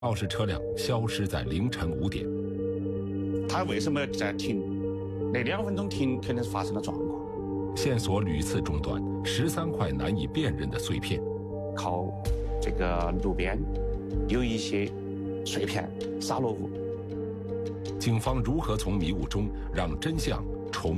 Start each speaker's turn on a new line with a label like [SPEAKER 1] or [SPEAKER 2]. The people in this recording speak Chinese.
[SPEAKER 1] 肇事车辆消失在凌晨5点。
[SPEAKER 2] 他为什么要在停？那2分钟停肯定是发生了状况。
[SPEAKER 1] 线索屡次中断，13块难以辨认的碎片。
[SPEAKER 2] 靠这个路边有一些碎片洒落物。
[SPEAKER 1] 警方如何从迷雾中让真相重